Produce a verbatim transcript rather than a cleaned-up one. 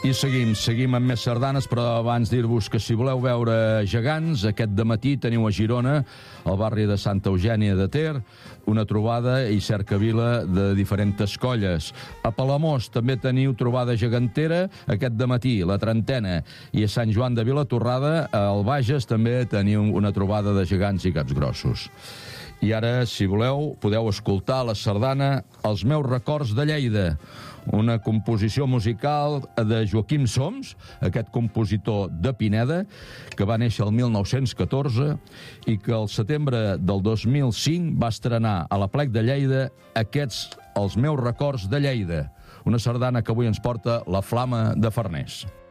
I seguim, seguim amb més sardanes, però abans dir-vos que si voleu veure gegants, aquest dematí teniu a Girona, al barri de Santa Eugènia de Ter, una trobada i cercavila de diferents colles. A Palamós també teniu trobada gegantera aquest dematí, la trentena, i a Sant Joan de Vilatorrada, al Bages, també teniu una trobada de gegants i capgrossos. I ara, si voleu, podeu escoltar la sardana Els meus records de Lleida, una composició musical de Joaquim Soms, aquest compositor de Pineda, que va néixer el mil nou-cents catorze i que al setembre del dos mil cinc va estrenar a la Plec de Lleida aquests Els meus records de Lleida, una sardana que avui ens porta la Flama de Farners.